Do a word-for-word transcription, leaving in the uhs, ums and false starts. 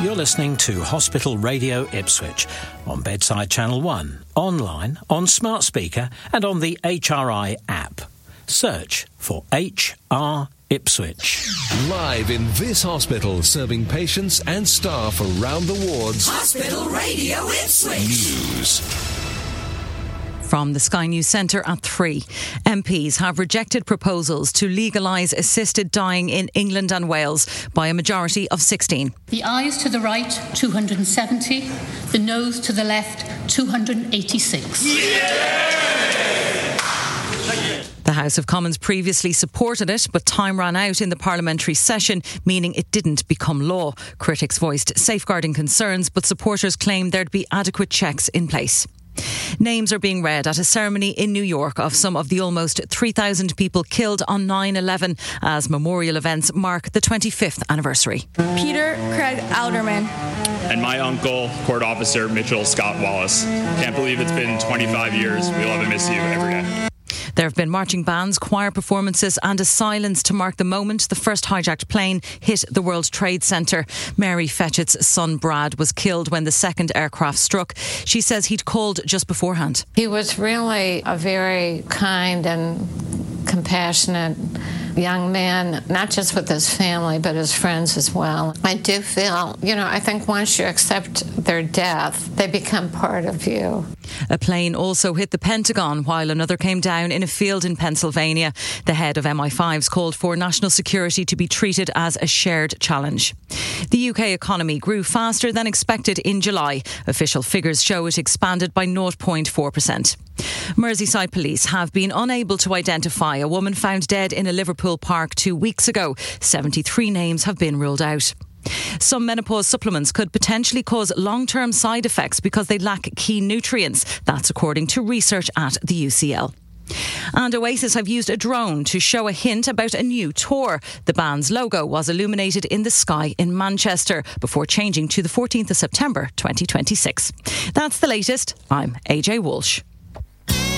You're listening to Hospital Radio Ipswich on Bedside Channel one, online, on smart speaker and on the H R I app. Search for H R Ipswich. Live in this hospital, serving patients and staff around the wards. Hospital Radio Ipswich. News. From the Sky News Centre at three. M Ps have rejected proposals to legalise assisted dying in England and Wales by a majority of sixteen. The ayes to the right, two hundred seventy. The noes to the left, two hundred eighty-six. Yeah! The House of Commons previously supported it, but time ran out in the parliamentary session, meaning it didn't become law. Critics voiced safeguarding concerns, but supporters claimed there'd be adequate checks in place. Names are being read at a ceremony in New York of some of the almost three thousand people killed on nine eleven as memorial events mark the twenty-fifth anniversary. Peter Craig Alderman. And my uncle, Court Officer Mitchell Scott Wallace. Can't believe it's been twenty-five years. We love and miss you every day. There have been marching bands, choir performances and a silence to mark the moment the first hijacked plane hit the World Trade Center. Mary Fetchett's son Brad was killed when the second aircraft struck. She says he'd called just beforehand. He was really a very kind and compassionate young man, not just with his family, but his friends as well. I do feel, you know, I think once you accept their death, they become part of you. A plane also hit the Pentagon while another came down in a field in Pennsylvania. The head of M I five's called for national security to be treated as a shared challenge. The U K economy grew faster than expected in July. Official figures show it expanded by zero point four percent. Merseyside police have been unable to identify a woman found dead in a Liverpool park two weeks ago. seventy-three names have been ruled out. Some menopause supplements could potentially cause long-term side effects because they lack key nutrients. That's according to research at the U C L. And Oasis have used a drone to show a hint about a new tour. The band's logo was illuminated in the sky in Manchester before changing to the fourteenth of September twenty twenty-six. That's the latest. I'm A J Walsh.